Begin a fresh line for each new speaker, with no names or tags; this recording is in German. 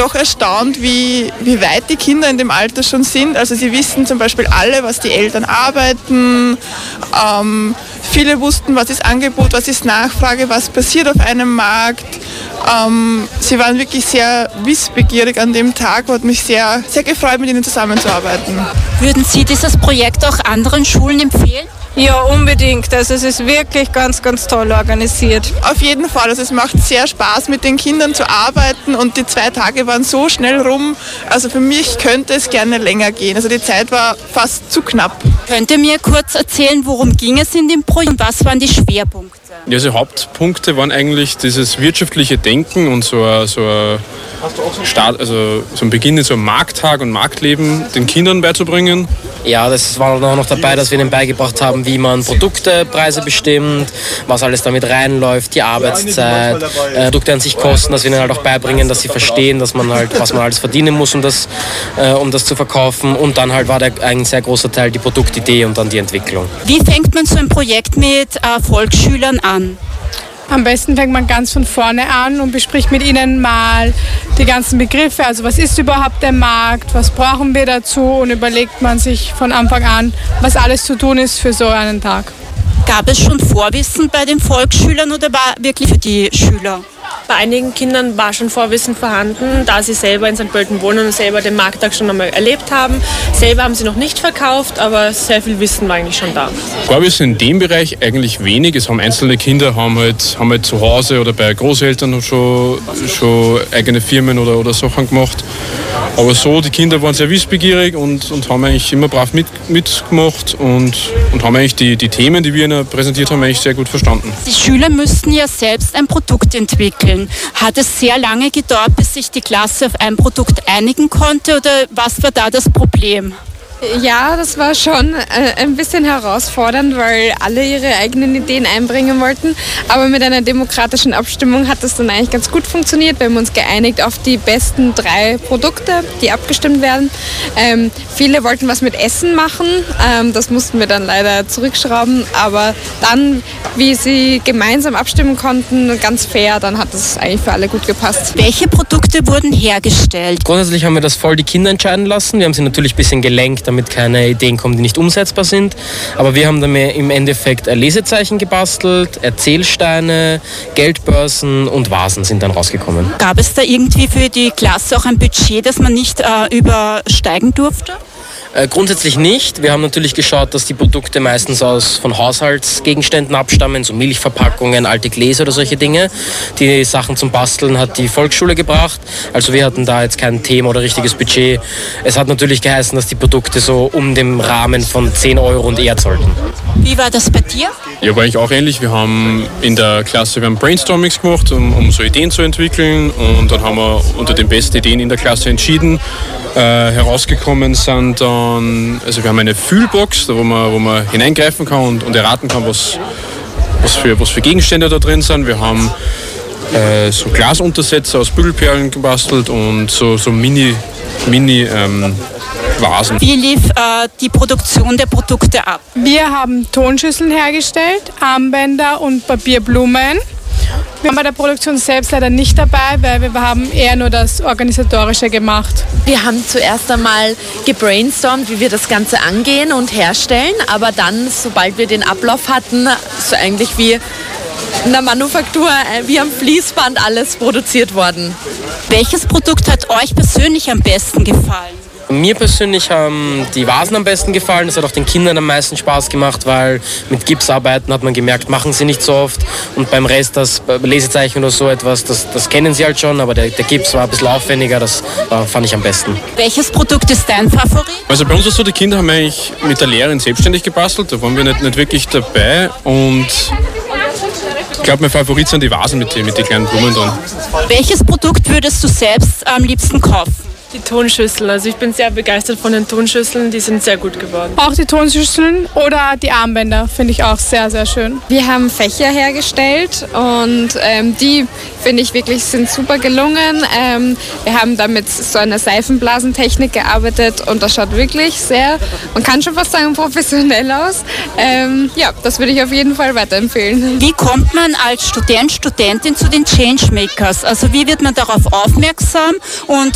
doch erstaunt, wie weit die Kinder in dem Alter schon sind. Also sie wissen zum Beispiel alle, was die Eltern arbeiten. Viele wussten, was ist Angebot, was ist Nachfrage, was passiert auf einem Markt. Sie waren wirklich sehr wissbegierig an dem Tag, hat mich sehr, sehr gefreut, mit ihnen zusammenzuarbeiten.
Würden Sie dieses Projekt auch anderen Schulen empfehlen?
Ja, unbedingt. Also es ist wirklich ganz, ganz toll organisiert.
Auf jeden Fall. Also es macht sehr Spaß, mit den Kindern zu arbeiten und die 2 Tage waren so schnell rum. Also für mich könnte es gerne länger gehen. Also die Zeit war fast zu knapp.
Könnt ihr mir kurz erzählen, worum ging es in dem Projekt und was waren die Schwerpunkte?
Ja, also Hauptpunkte waren eigentlich dieses wirtschaftliche Denken und so ein Beginn in so einem Markttag und Marktleben den Kindern beizubringen.
Ja, das war auch noch dabei, dass wir ihnen beigebracht haben, wie man Produktepreise bestimmt, was alles damit reinläuft, die Arbeitszeit, Produkte an sich kosten, dass wir ihnen halt auch beibringen, dass sie verstehen, dass man halt, was man alles verdienen muss, um das zu verkaufen. Und dann halt war ein sehr großer Teil die Produktidee und dann die Entwicklung.
Wie fängt man so ein Projekt mit Volksschülern an?
Am besten fängt man ganz von vorne an und bespricht mit ihnen mal die ganzen Begriffe. Also was ist überhaupt der Markt, was brauchen wir dazu und überlegt man sich von Anfang an, was alles zu tun ist für so einen Tag.
Gab es schon Vorwissen bei den Volksschülern oder war wirklich für die Schüler?
Bei einigen Kindern war schon Vorwissen vorhanden, da sie selber in St. Pölten wohnen und selber den Markttag schon einmal erlebt haben. Selber haben sie noch nicht verkauft, aber sehr viel Wissen war eigentlich schon da.
Vorwissen in dem Bereich eigentlich wenig. Es haben einzelne Kinder haben halt zu Hause oder bei Großeltern schon eigene Firmen oder Sachen gemacht. Aber so, die Kinder waren sehr wissbegierig und haben eigentlich immer brav mitgemacht und haben eigentlich die Themen, die wir ihnen präsentiert haben, eigentlich sehr gut verstanden.
Die Schüler müssten ja selbst ein Produkt entwickeln. Hat es sehr lange gedauert, bis sich die Klasse auf ein Produkt einigen konnte oder was war da das Problem?
Ja, das war schon ein bisschen herausfordernd, weil alle ihre eigenen Ideen einbringen wollten. Aber mit einer demokratischen Abstimmung hat das dann eigentlich ganz gut funktioniert. Wir haben uns geeinigt auf die besten 3 Produkte, die abgestimmt werden. Viele wollten was mit Essen machen. Das mussten wir dann leider zurückschrauben. Aber dann, wie sie gemeinsam abstimmen konnten, ganz fair, dann hat das eigentlich für alle gut gepasst.
Welche Produkte wurden hergestellt?
Grundsätzlich haben wir das voll die Kinder entscheiden lassen. Wir haben sie natürlich ein bisschen gelenkt, damit keine Ideen kommen, die nicht umsetzbar sind. Aber wir haben dann im Endeffekt Lesezeichen gebastelt, Erzählsteine, Geldbörsen und Vasen sind dann rausgekommen.
Gab es da irgendwie für die Klasse auch ein Budget, das man nicht übersteigen durfte?
Grundsätzlich nicht. Wir haben natürlich geschaut, dass die Produkte meistens von Haushaltsgegenständen abstammen, so Milchverpackungen, alte Gläser oder solche Dinge. Die Sachen zum Basteln hat die Volksschule gebracht. Also wir hatten da jetzt kein Thema oder richtiges Budget. Es hat natürlich geheißen, dass die Produkte so um den Rahmen von 10 € und eher sollten.
Wie war das bei dir?
Ja, war eigentlich auch ähnlich. Wir haben in der Klasse Brainstormings gemacht, um so Ideen zu entwickeln. Und dann haben wir unter den besten Ideen in der Klasse entschieden. Herausgekommen sind dann, also wir haben eine Fühlbox, wo man hineingreifen kann und erraten kann, was für Gegenstände da drin sind. Wir haben so Glasuntersetzer aus Bügelperlen gebastelt und so Mini Vasen.
Wie lief die Produktion der Produkte ab?
Wir haben Tonschüsseln hergestellt, Armbänder und Papierblumen. Wir waren bei der Produktion selbst leider nicht dabei, weil wir haben eher nur das Organisatorische gemacht.
Wir haben zuerst einmal gebrainstormt, wie wir das Ganze angehen und herstellen, aber dann, sobald wir den Ablauf hatten, so eigentlich wie in der Manufaktur, wie am Fließband alles produziert worden.
Welches Produkt hat euch persönlich am besten gefallen?
Mir persönlich haben die Vasen am besten gefallen. Das hat auch den Kindern am meisten Spaß gemacht, weil mit Gipsarbeiten hat man gemerkt, machen sie nicht so oft. Und beim Rest, das Lesezeichen oder so etwas, das kennen sie halt schon, aber der Gips war ein bisschen aufwendiger, das fand ich am besten.
Welches Produkt ist dein Favorit?
Also bei uns ist so, die Kinder haben eigentlich mit der Lehrerin selbstständig gebastelt, da waren wir nicht wirklich dabei und ich glaube, mein Favorit sind die Vasen mit den kleinen Blumen drin.
Welches Produkt würdest du selbst am liebsten kaufen?
Die Tonschüsseln, also ich bin sehr begeistert von den Tonschüsseln, die sind sehr gut geworden.
Auch die Tonschüsseln oder die Armbänder finde ich auch sehr, sehr schön.
Wir haben Fächer hergestellt und die, finde ich, wirklich sind super gelungen. Wir haben da mit so einer Seifenblasentechnik gearbeitet und das schaut wirklich sehr, man kann schon fast sagen, professionell aus. Ja, das würde ich auf jeden Fall weiterempfehlen.
Wie kommt man als Studentin zu den Changemakers? Also wie wird man darauf aufmerksam und